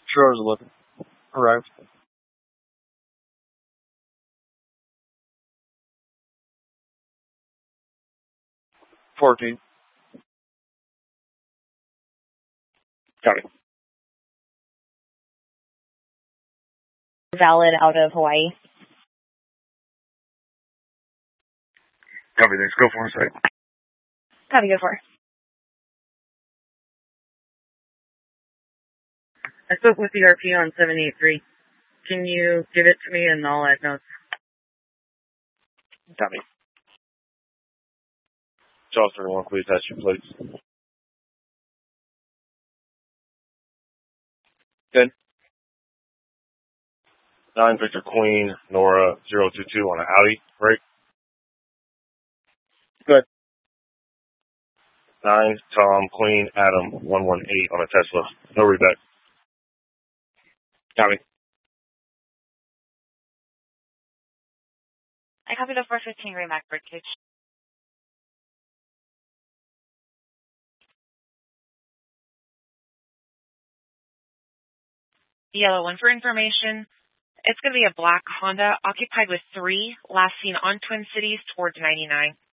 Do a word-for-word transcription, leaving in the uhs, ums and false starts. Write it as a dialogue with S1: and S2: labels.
S1: Two hours eleven. Arrived. Fourteen. Copy.
S2: Valid out of Hawaii.
S1: Copy, thanks. Go for a sec.
S2: Copy, go for.
S3: I spoke with the R P on seven eight three. Can you give it to me and I'll add notes?
S1: Copy. Charles thirty-one, please attach your plates. Good. Nine Victor Queen, Nora zero two two on an Audi, right? Good. Nine Tom Queen Adam one one eight on a Tesla. No reback. Copy.
S2: I copied a four fifteen Remac Birdcage. Yellow one for information. It's going to be a black Honda occupied with three, last seen on Twin Cities towards ninety-nine.